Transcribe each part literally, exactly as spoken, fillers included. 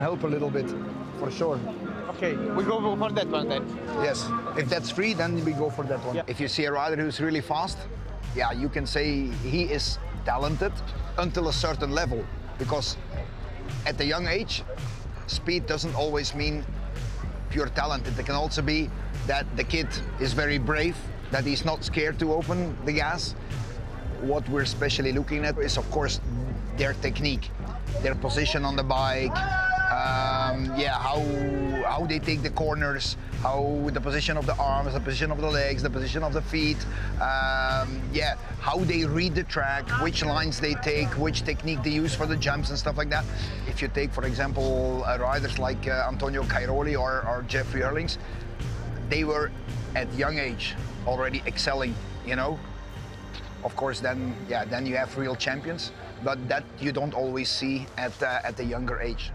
Help a little bit, for sure. Okay, we go for that one then. Yes, if that's free, then we go for that one. Yeah. If you see a rider who's really fast, yeah, you can say he is talented until a certain level, because at a young age, speed doesn't always mean pure talent. It can also be that the kid is very brave, that he's not scared to open the gas. What we're especially looking at is, of course, their technique, their position on the bike, um, yeah, how how they take the corners, how the position of the arms, the position of the legs, the position of the feet, um, yeah, how they read the track, which lines they take, which technique they use for the jumps and stuff like that. If you take, for example, uh, riders like uh, Antonio Cairoli or, or Jeffrey Hurlings, they were at young age already excelling, you know. Of course, then, yeah, then you have real champions, but that you don't always see at uh, at a younger age.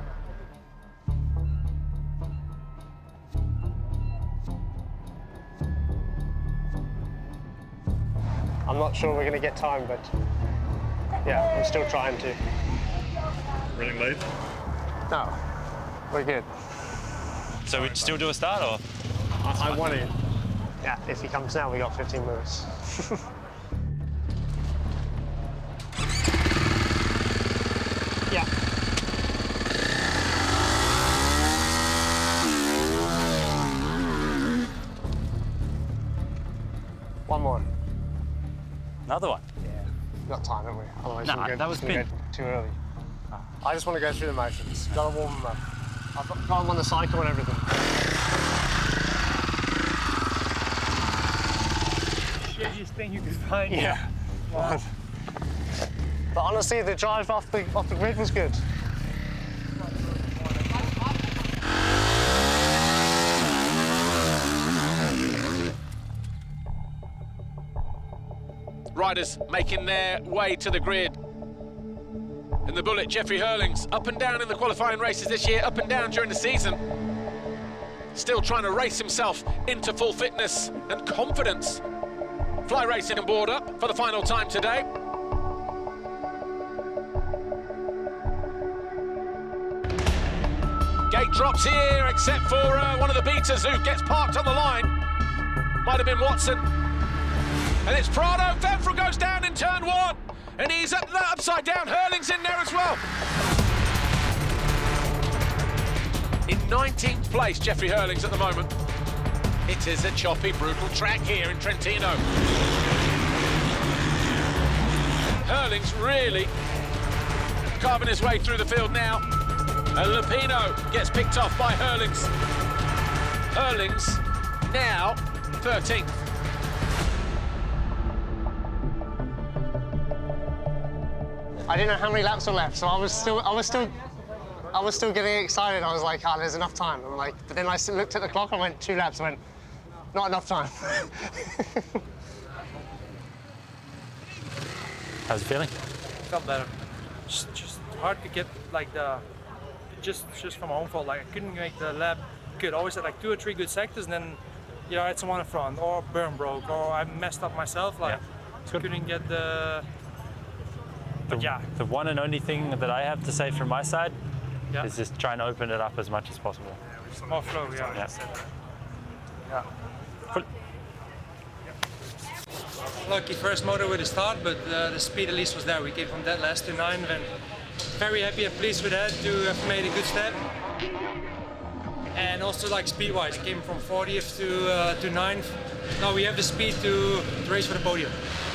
I'm not sure we're going to get time, but yeah, I'm still trying to. Running late? No, we're good. So we still do a start, or? I, I want to. Yeah, if he comes now, we got fifteen minutes. Yeah. One more. Another one? Yeah. We've got time, haven't we? Otherwise, Nah, we'll go, that was we'll big. go too early. I just want to go through the motions. Got to warm them up. I've got, got them on the cycle and everything. Shittiest thing you could find. Yeah. Wow. But honestly, the drive off the off the grid was good. Riders making their way to the grid. In the Bullet, Jeffrey Hurlings, up and down in the qualifying races this year, up and down during the season. Still trying to race himself into full fitness and confidence. Fly Racing on board up for the final time today. Gate drops here, except for uh, one of the beaters who gets parked on the line. Might have been Watson. And it's Prado. Fenfrel goes down in turn one. And he's up that upside down. Hurlings in there as well. In nineteenth place, Jeffrey Hurlings at the moment. It is a choppy, brutal track here in Trentino. Hurlings really carving his way through the field now. And Lupino gets picked off by Hurlings. Hurlings now thirteenth. I didn't know how many laps were left, so I was still, I was still, I was still getting excited. I was like, "Oh, there's enough time." I'm like, but then I looked at the clock. I went two laps. I went, not enough time. How's it feeling? Felt better. Just, just hard to get like the, just just from my own fault. Like I couldn't make the lap good. Always had like two or three good sectors, and then, you know, I had someone in front, or burn broke, or I messed up myself. Like yeah. couldn't get the. But the, yeah. The one and only thing that I have to say from my side yeah. is just try and open it up as much as possible. More flow, yeah. Yeah. yeah. Cool. Lucky first motor with the start, but uh, the speed at least was there. We came from dead last to nine, and very happy and pleased with that to have made a good step. And also like speed-wise, came from fortieth to uh, to ninth. Now we have the speed to, to race for the podium.